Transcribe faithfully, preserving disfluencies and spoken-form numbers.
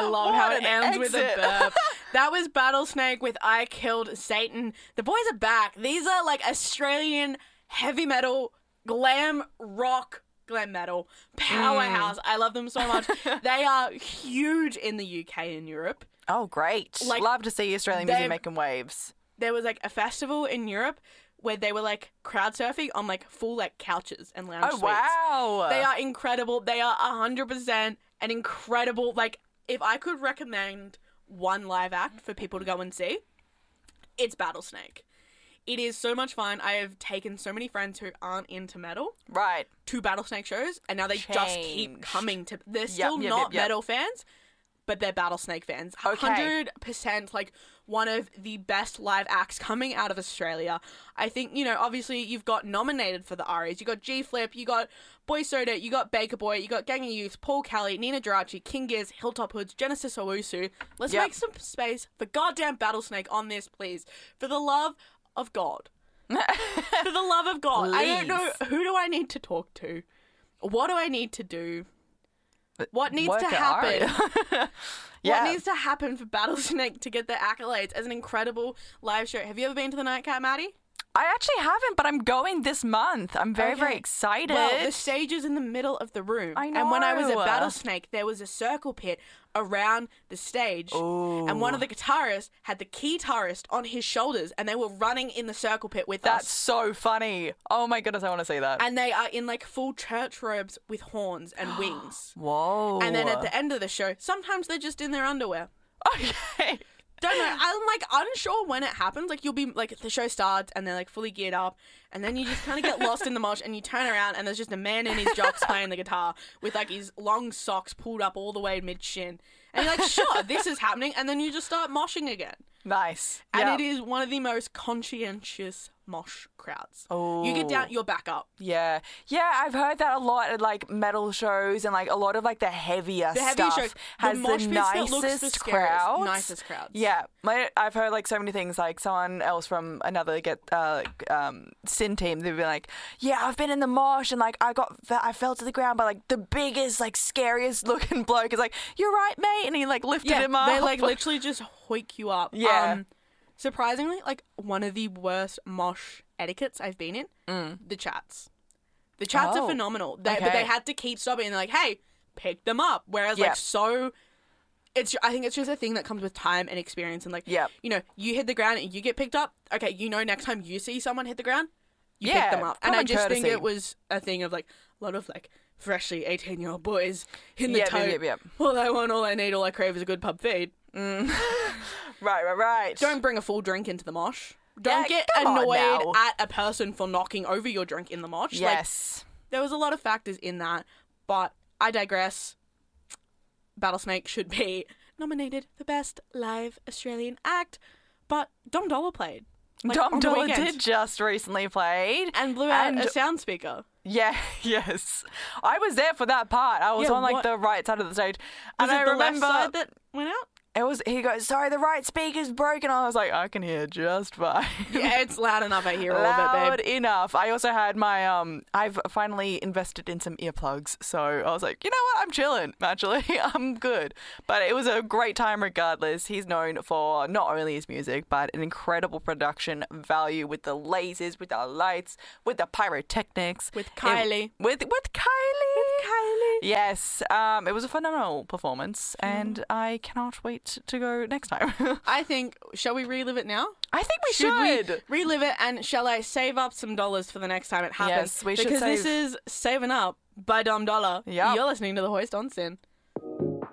love What how it an ends with a exit. burp. That was Battlesnake with I Killed Satan. The boys are back. These are like Australian heavy metal, glam rock, glam metal powerhouse. I love them so much. They are huge in the U K and Europe. Oh, great. Like, Love to see Australian music they've- making waves. There was like a festival in Europe where they were like crowd surfing on like full like couches and lounge Oh, suites. wow. They are incredible. They are one hundred percent an incredible, like, if I could recommend one live act for people to go and see, it's Battlesnake. It is so much fun. I have taken so many friends who aren't into metal Right. to Battlesnake shows, and now they just keep Changed. coming to. They're still yep, not yep, yep. metal fans, but they're Battlesnake fans. Okay. one hundred percent like one of the best live acts coming out of Australia. I think, you know, obviously you've got nominated for the Aries. You got G-Flip, you got Boy Soda, you got Baker Boy, you got Gang of Youth, Paul Kelly, Nina Geraci, King Giz, Hilltop Hoods, Genesis Owusu. Let's Yep. make some space for goddamn Battlesnake on this, please. For the love of God. For the love of God. I don't know, Please. who do I need to talk to? What do I need to do? What needs Work to it happen? hard. Yeah. What needs to happen for Battlesnake to get the accolades as an incredible live show? Have you ever been to the Nightcap, Maddie? I actually haven't, but I'm going this month. I'm very, very Okay. excited. Well, the stage is in the middle of the room. I And when I was at know. Battlesnake, there was a circle pit around the stage. Ooh. And one of the guitarists had the keytarist on his shoulders, and they were running in the circle pit with That's us. so funny. Oh my goodness, I want to see that. And they are in like full church robes with horns and wings. Whoa. And then at the end of the show, sometimes they're just in their underwear. Okay. Don't know. I'm like unsure when it happens. Like you'll be like the show starts and they're like fully geared up, and then you just kind of get lost in the mosh, and you turn around and there's just a man in his jocks playing the guitar with like his long socks pulled up all the way mid shin, and you're like, sure, this is happening, and then you just start moshing again, Nice. and Yep. it is one of the most conscientious mosh crowds. Oh. You get down, you're back up. Yeah. Yeah, I've heard that a lot at like metal shows, and like a lot of like the heavier The heavy stuff shows, the has mosh the pits that nicest looks the scariest, crowds. nicest crowds. Yeah. My, I've heard like so many things, like someone else from another get uh like, um sin team, they'd be like, yeah, I've been in the mosh and like I got I fell to the ground, but like the biggest like scariest looking bloke is like, you're right, mate, and he like lifted Yeah, him up. they like literally just hoik you up. Yeah. Um, surprisingly, like one of the worst mosh etiquettes I've been in, the chats. The chats Mm. Oh, are phenomenal. They, But okay. they had to keep stopping and they're like, hey, pick them up. Whereas Yep. like so, it's I think it's just a thing that comes with time and experience. And like, Yep. you know, you hit the ground and you get picked up. Okay, you know, next time you see someone hit the ground, you Yeah, pick them up. And I common just think courtesy. it was a thing of like a lot of like freshly eighteen year old boys in the Yep, tote. yep, yep, yep. All I want, all I need, all I crave is a good pub feed. Right, right, right. Don't bring a full drink into the mosh. Don't Yeah, get come on annoyed now. at a person for knocking over your drink in the mosh. Like, Yes. there was a lot of factors in that, but I digress. Battlesnake should be nominated for Best Live Australian Act, but Dom Dollar played. Like, Dom on the Dollar weekend. did just recently played. And blew out And- a sound speaker. Yeah, yes. I was there for that part. I was Yeah, on like what- the right side of the stage. Was and it I the remember left side that went out? it was he goes, sorry, the right speaker's broken. I was like, I can hear just fine. Yeah, it's loud enough. I hear all of it, Loud babe. enough. I also had my um I've finally invested in some earplugs, so I was like, you know what, I'm chilling, actually. I'm good. But it was a great time regardless. He's known for not only his music, but an incredible production value with the lasers, with the lights, with the pyrotechnics. With It- Kylie. with with Kylie. Kylie. Yes. Um it was a phenomenal performance, and I cannot wait to go next time. I think, shall we relive it now? I think we should. we relive it, and shall I save up some dollars for the next time it happens? Yes, we should Because this save- is Saving Up by Dom Dollar. Yep. You're listening to The Hoist on Sin.